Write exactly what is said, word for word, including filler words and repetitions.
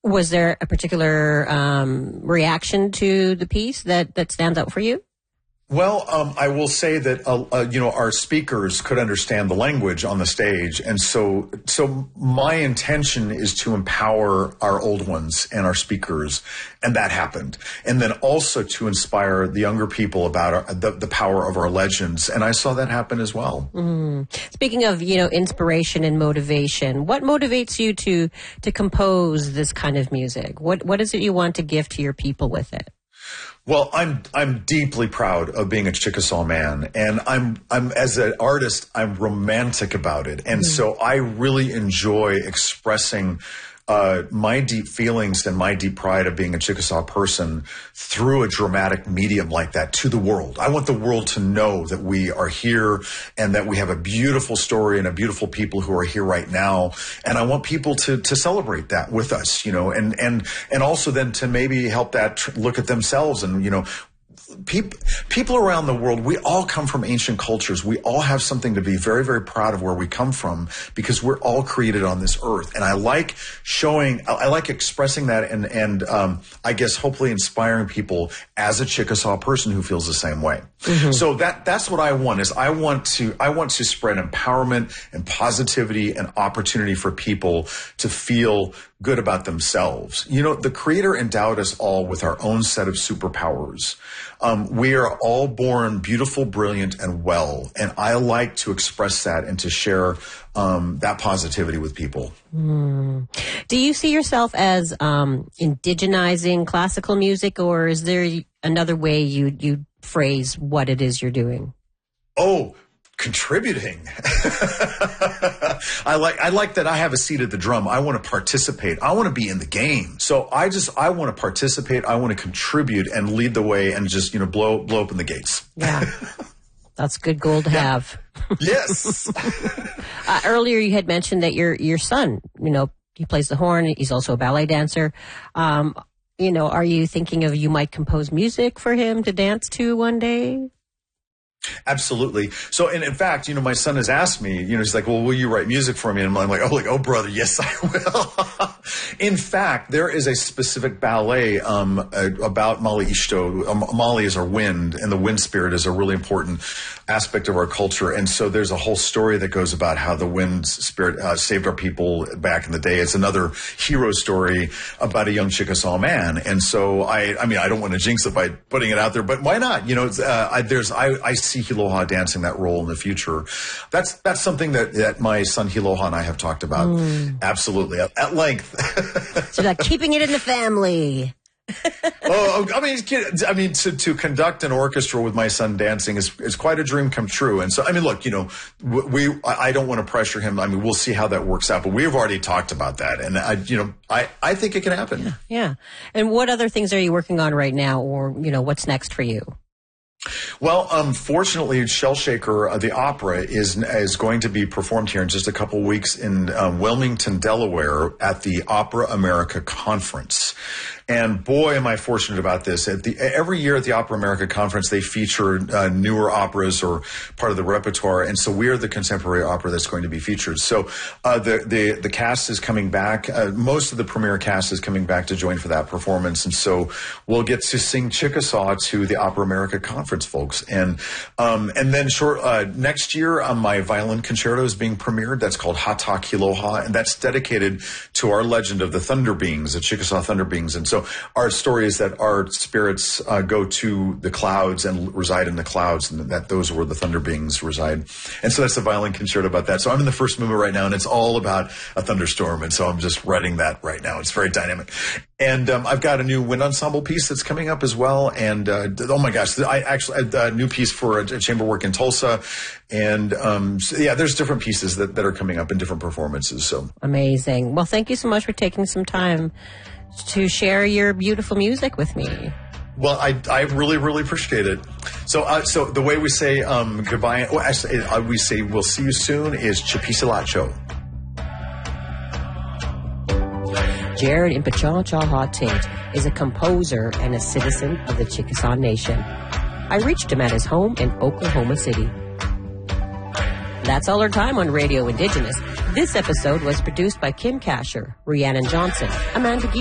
Was there a particular um, reaction to the piece that, that stands out for you? Well, um, I will say that, uh, uh, you know, our speakers could understand the language on the stage. And so, so my intention is to empower our old ones and our speakers. And that happened. And then also to inspire the younger people about our, the, the power of our legends. And I saw that happen as well. Mm. Speaking of, you know, inspiration and motivation, what motivates you to, to compose this kind of music? What, what is it you want to give to your people with it? Well, I'm I'm deeply proud of being a Chickasaw man, and I'm I'm as an artist, I'm romantic about it, and mm. so I really enjoy expressing uh, my deep feelings and my deep pride of being a Chickasaw person through a dramatic medium like that to the world. I want the world to know that we are here and that we have a beautiful story and a beautiful people who are here right now. And I want people to, to celebrate that with us, you know, and, and, and also then to maybe help that tr- look at themselves and, you know, People, people around the world, we all come from ancient cultures. We all have something to be very, very proud of where we come from because we're all created on this earth. And I like showing, I like expressing that and, and um, I guess hopefully inspiring people as a Chickasaw person who feels the same way. Mm-hmm. So that that's what I want is I want to I want to spread empowerment and positivity and opportunity for people to feel good about themselves. You know, the Creator endowed us all with our own set of superpowers. Um, we are all born beautiful, brilliant, and well. And I like to express that and to share um, that positivity with people. Mm. Do you see yourself as um, indigenizing classical music, or is there another way you you phrase what it is you're doing? Oh, contributing. I like I like that I have a seat at the drum. I want to participate. I want to be in the game. So I just I want to participate. I want to contribute and lead the way and just, you know, blow blow open the gates. Yeah. That's good goal to yeah. have. Yes. uh, earlier you had mentioned that your your son, you know, he plays the horn. He's also a ballet dancer. Um, you know, are you thinking of you might compose music for him to dance to one day? Absolutely. So, and in fact, you know, my son has asked me, you know, he's like, well, will you write music for me? And I'm like, oh, like, oh, brother, yes, I will. In fact, there is a specific ballet um, uh, about Mali Ishto. Um, Mali is our wind, and the wind spirit is a really important aspect of our culture. And so there's a whole story that goes about how the wind spirit uh, saved our people back in the day. It's another hero story about a young Chickasaw man. And so I, I mean, I don't want to jinx it by putting it out there, but why not? You know, uh, I, there's, I, I see Hiloha dancing that role in the future. That's that's something that, that my son Hiloha and I have talked about mm. absolutely at, at length. So like keeping it in the family. Oh, I mean, I mean, to, to conduct an orchestra with my son dancing is, is quite a dream come true. And so, I mean, look, you know, we, I don't want to pressure him. I mean, we'll see how that works out, but we've already talked about that. And I, you know, I, I think it can happen. Yeah, yeah. And what other things are you working on right now, or, you know, what's next for you? Well, um, fortunately, Shell Shaker, uh, the opera, is is going to be performed here in just a couple of weeks in um, Wilmington, Delaware, at the Opera America Conference. And boy, am I fortunate about this. At the, every year at the Opera America Conference, they feature uh, newer operas or part of the repertoire. And so we are the contemporary opera that's going to be featured. So uh, the, the, the cast is coming back. Uh, most of the premiere cast is coming back to join for that performance. And so we'll get to sing Chickasaw to the Opera America Conference folks. And um, and then short, uh, next year, uh, my violin concerto is being premiered. That's called Hata Kiloha. And that's dedicated to our legend of the Thunder Beings, the Chickasaw Thunder Beings. And so So our story is that our spirits uh, go to the clouds and reside in the clouds, and that those are where the thunder beings reside. And so that's the violin concerto about that. So I'm in the first movement right now, and it's all about a thunderstorm. And so I'm just writing that right now. It's very dynamic. And um, I've got a new wind ensemble piece that's coming up as well. And uh, oh my gosh, I actually had a new piece for a, a chamber work in Tulsa. And um, so yeah, there's different pieces that, that are coming up in different performances. So amazing. Well, thank you so much for taking some time to share your beautiful music with me. Well, I, I really, really appreciate it. So uh, so the way we say um, goodbye, well, actually, uh, we say we'll see you soon is Chapisilacho. Jared Impachancha Tate is a composer and a citizen of the Chickasaw Nation. I reached him at his home in Oklahoma City. That's all our time on Radio Indigenous. This episode was produced by Kim Kasher, Rhiannon Johnson, Amanda G.